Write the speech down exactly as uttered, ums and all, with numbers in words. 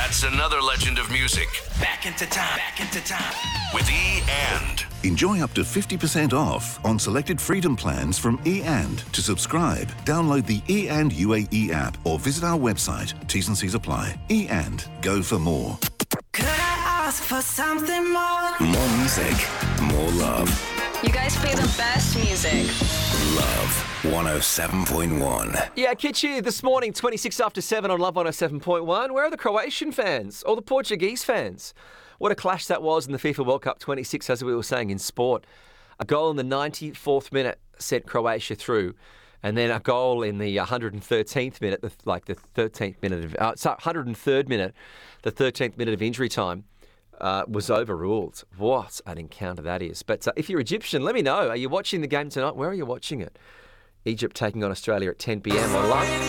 That's another legend of music. Back into time, back into time. With E and. Enjoy up to fifty percent off on selected Freedom plans from E and. To subscribe, download the E and U A E app or visit our website. T's and C's apply. E and. Go for more. Could I ask for something more? More music, more love. You guys play the best music. Love one oh seven point one. Yeah, Kitch here this morning, twenty-six after seven on Love one oh seven point one. Where are the Croatian fans or the Portuguese fans? What a clash that was in the FIFA World Cup twenty-six, as we were saying in sport. A goal in the ninety-fourth minute sent Croatia through, and then a goal in the one hundred thirteenth minute, the, like the thirteenth minute of, uh, sorry, one hundred third minute, the thirteenth minute of injury time. Uh, was overruled. What an encounter that is. But uh, if you're Egyptian, let me know. Are you watching the game tonight? Where are you watching it? Egypt taking on Australia at ten p.m. on Love.